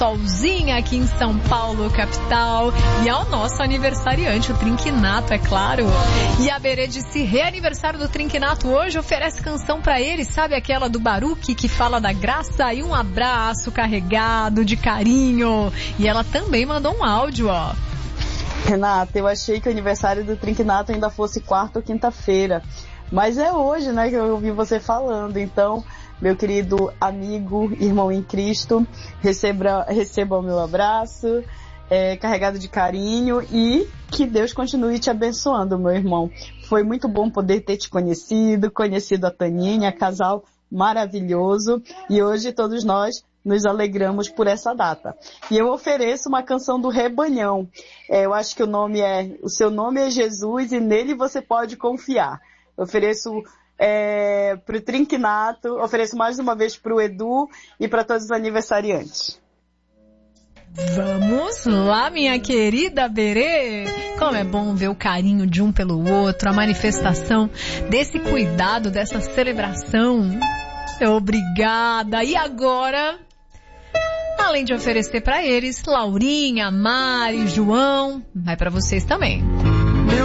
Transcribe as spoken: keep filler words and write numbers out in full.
solzinho aqui em São Paulo, capital. E ao nosso aniversariante, o Trinquinato, é claro. E a Berê disse, reaniversário do Trinquinato hoje, oferece canção pra ele, sabe aquela do Baruque que fala da graça? E um abraço carregado de carinho. E ela também mandou um áudio, ó. Renata, eu achei que o aniversário do Trinquinato ainda fosse quarta ou quinta-feira. Mas é hoje, né, que eu ouvi você falando. Então, meu querido amigo, irmão em Cristo, receba, receba o meu abraço, é, carregado de carinho, e que Deus continue te abençoando, meu irmão. Foi muito bom poder ter te conhecido, conhecido a Taninha, casal maravilhoso, e hoje todos nós nos alegramos por essa data. E eu ofereço uma canção do Rebanhão. É, eu acho que o nome é, o seu nome é Jesus e nele você pode confiar. Eu ofereço é, pro Trinquinato, ofereço mais uma vez pro Edu e para todos os aniversariantes. Vamos lá, minha querida Berê. Como é bom ver o carinho de um pelo outro, a manifestação desse cuidado, dessa celebração. Obrigada. E agora, além de oferecer para eles, Laurinha, Mari, João, vai para vocês também.